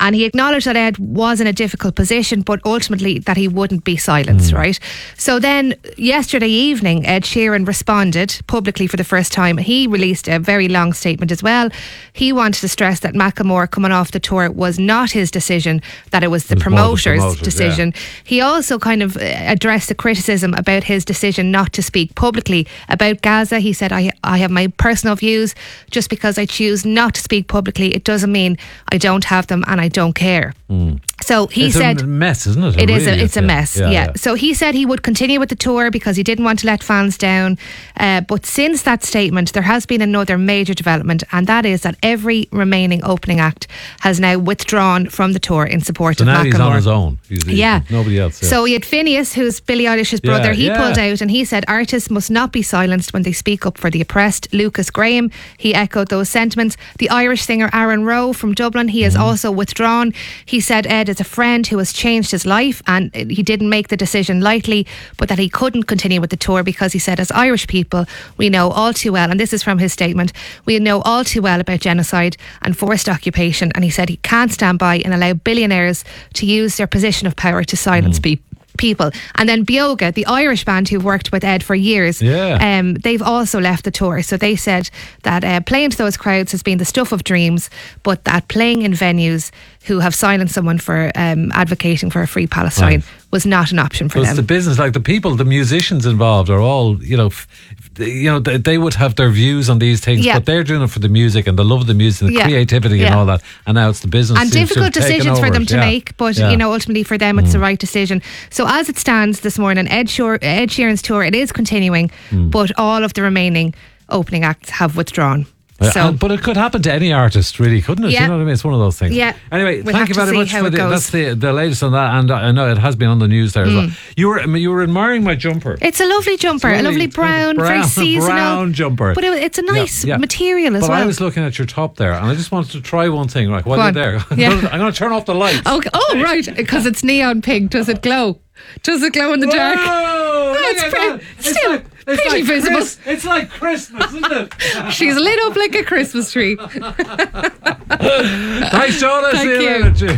And he acknowledged that Ed was in a difficult position, but ultimately that he wouldn't be silenced, right? So then yesterday evening, Ed Sheeran responded publicly for the first time. He released a very long statement as well. He wanted to stress that Macklemore coming off the tour was not his decision, that it was the promoters' decision. Yeah. He also kind of addressed the criticism about his decision not to speak publicly about Gaza. He said, I have my personal views. Just because I choose not to speak publicly, it doesn't mean I don't have them and I don't care. So he said... It's a mess, isn't it? It's a mess, yeah. So he said he would continue with the tour because he didn't want to let fans down. But since that statement, there has been another major development, and that is that every remaining opening act has now withdrawn from the tour in support of Macklemore. So now he's on his own. He's nobody else. Yeah. So he had Phineas, who's Billie Eilish's brother. He pulled out and he said artists must not be silenced when they speak up for the oppressed. Lucas Graham, he echoed those sentiments. The Irish singer Aaron Rowe from Dublin, he has also withdrawn. He said Ed is a friend who has changed his life, and he didn't make the decision lightly, but that he couldn't continue with the tour because he said, as Irish people, we know all too well, and this is from his statement, we know all too well about genocide and forced occupation, and he said he can't stand by and allow billionaires to use their position of power to silence people. And then Bioga, the Irish band who worked with Ed for years, they've also left the tour. So they said that playing to those crowds has been the stuff of dreams, but that playing in venues who have silenced someone for advocating for a free Palestine was not an option for them. It's the business, like the people, the musicians involved are all, they would have their views on these things, but they're doing it for the music and the love of the music and the creativity and all that. And now it's the business. And difficult decisions for them to make, but ultimately for them it's the right decision. So as it stands this morning, Ed Sheeran's tour, it is continuing, but all of the remaining opening acts have withdrawn. But it could happen to any artist, really, couldn't it? Yeah. You know what I mean? It's one of those things. Yeah. Anyway, We'll thank you very much for that's the latest on that, and I know it has been on the news there as well. You were admiring my jumper. It's a lovely jumper, a lovely brown, very seasonal brown jumper. But it's a nice material as well. But I was looking at your top there, and I just wanted to try one thing. Right, while you're there, I'm going to turn off the lights. Okay. Oh, right, because it's neon pink. Does it glow? Does it glow in the dark? It's pretty visible. It's like Christmas, isn't it? She's lit up like a Christmas tree. Thanks, Jonah. Thank See you you. later.